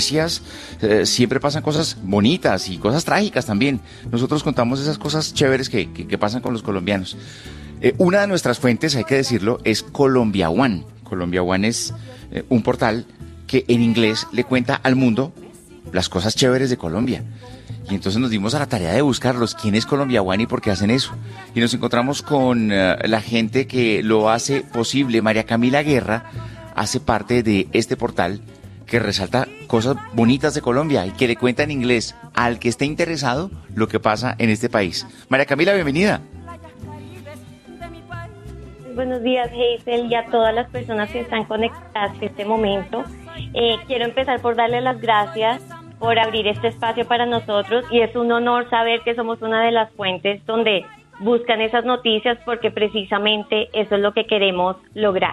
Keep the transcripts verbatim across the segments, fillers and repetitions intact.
noticias eh, siempre pasan cosas bonitas y cosas trágicas también. Nosotros contamos esas cosas chéveres que, que, que pasan con los colombianos. Eh, una de nuestras fuentes, hay que decirlo, es Colombia One. Colombia One es eh, un portal que en inglés le cuenta al mundo las cosas chéveres de Colombia. Y entonces nos dimos a la tarea de buscarlos, quién es Colombia One y por qué hacen eso. Y nos encontramos con uh, la gente que lo hace posible. María Camila Guerra hace parte de este portal que resalta cosas bonitas de Colombia y que le cuenta en inglés al que esté interesado lo que pasa en este país. María Camila, bienvenida. Buenos días, Hazel, y a todas las personas que están conectadas en este momento. Eh, quiero empezar por darle las gracias por abrir este espacio para nosotros, y es un honor saber que somos una de las fuentes donde buscan esas noticias, porque precisamente eso es lo que queremos lograr.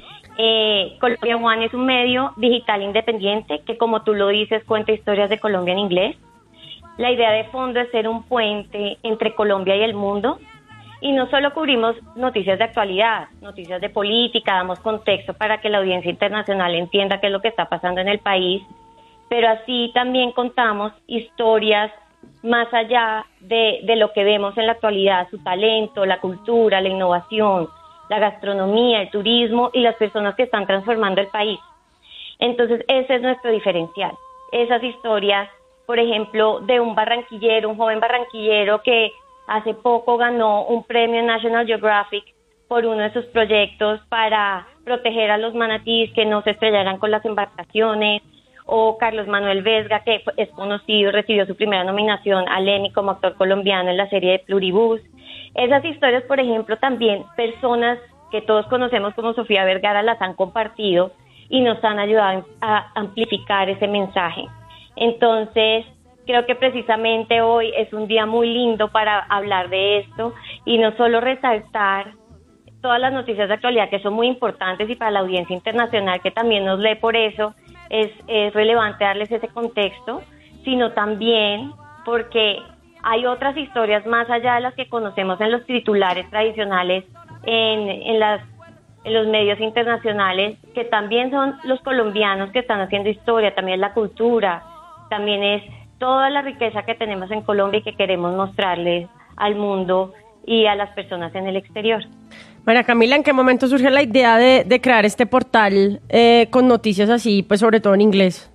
Eh, Colombia One es un medio digital independiente que, como tú lo dices, cuenta historias de Colombia en inglés. La idea de fondo es ser un puente entre Colombia y el mundo, y no solo cubrimos noticias de actualidad, noticias de política, damos contexto para que la audiencia internacional entienda qué es lo que está pasando en el país, pero así también contamos historias más allá de, de lo que vemos en la actualidad, su talento, la cultura, la innovación, la gastronomía, el turismo y las personas que están transformando el país. Entonces ese es nuestro diferencial, esas historias, por ejemplo, de un barranquillero, un joven barranquillero que hace poco ganó un premio National Geographic por uno de sus proyectos para proteger a los manatíes que no se estrellaran con las embarcaciones, o Carlos Manuel Vesga, que es conocido, recibió su primera nominación al Emmy como actor colombiano en la serie de Pluribus. Esas historias, por ejemplo, también personas que todos conocemos como Sofía Vergara las han compartido y nos han ayudado a amplificar ese mensaje. Entonces, creo que precisamente hoy es un día muy lindo para hablar de esto y no solo resaltar todas las noticias de actualidad que son muy importantes, y para la audiencia internacional que también nos lee, por eso es, es relevante darles ese contexto, sino también porque hay otras historias más allá de las que conocemos en los titulares tradicionales, en, en, las, en los medios internacionales, que también son los colombianos que están haciendo historia, también la cultura, también es toda la riqueza que tenemos en Colombia y que queremos mostrarles al mundo y a las personas en el exterior. María Camila, ¿en qué momento surge la idea de, de crear este portal eh, con noticias así, pues sobre todo en inglés?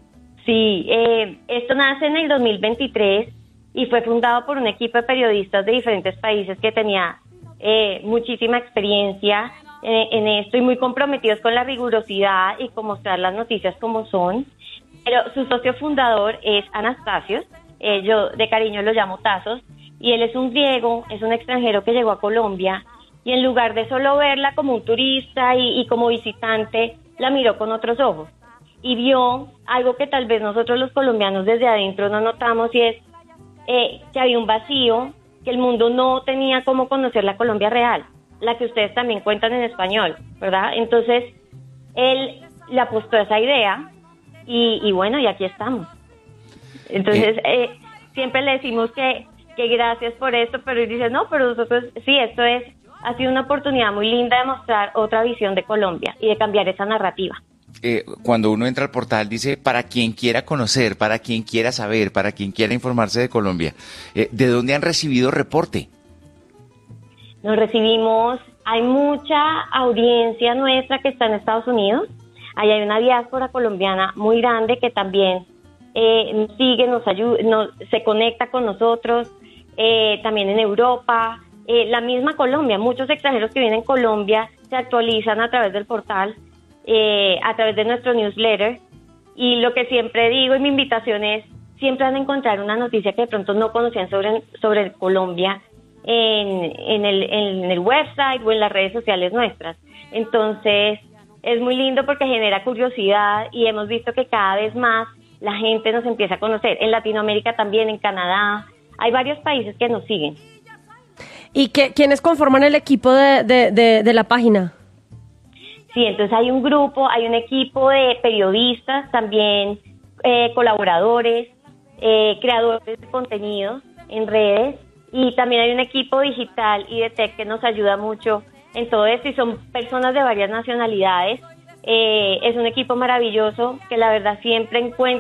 Sí, eh, esto nace en el dos mil veintitrés y fue fundado por un equipo de periodistas de diferentes países que tenía eh, muchísima experiencia eh, en esto y muy comprometidos con la rigurosidad y con mostrar las noticias como son. Pero su socio fundador es Anastasios, eh, yo de cariño lo llamo Tazos, y él es un griego, es un extranjero que llegó a Colombia, y en lugar de solo verla como un turista y, y como visitante, la miró con otros ojos y vio algo que tal vez nosotros los colombianos desde adentro no notamos, y es eh, que había un vacío, que el mundo no tenía cómo conocer la Colombia real, la que ustedes también cuentan en español, ¿verdad? Entonces él le apostó a esa idea y, y bueno, y aquí estamos. Entonces eh, siempre le decimos que, que gracias por esto, pero él dice, no, pero nosotros, sí, esto es ha sido una oportunidad muy linda de mostrar otra visión de Colombia y de cambiar esa narrativa. Eh, cuando uno entra al portal dice, para quien quiera conocer, para quien quiera saber, para quien quiera informarse de Colombia, eh, ¿de dónde han recibido reporte? Nos recibimos, hay mucha audiencia nuestra que está en Estados Unidos, ahí hay una diáspora colombiana muy grande que también eh, nos sigue, nos ayuda, nos, se conecta con nosotros, eh, también en Europa. Eh, la misma Colombia, muchos extranjeros que vienen a Colombia se actualizan a través del portal, eh, a través de nuestro newsletter, y lo que siempre digo y mi invitación es, siempre van a encontrar una noticia que de pronto no conocían sobre, sobre Colombia en, en, el, en el website o en las redes sociales nuestras. Entonces es muy lindo porque genera curiosidad y hemos visto que cada vez más la gente nos empieza a conocer, en Latinoamérica también, en Canadá, hay varios países que nos siguen. ¿Y qué, quiénes conforman el equipo de, de, de, de la página? Sí, entonces hay un grupo, hay un equipo de periodistas, también eh, colaboradores, eh, creadores de contenidos en redes, y también hay un equipo digital y de tech que nos ayuda mucho en todo esto, y son personas de varias nacionalidades. Eh, es un equipo maravilloso que la verdad siempre encuentra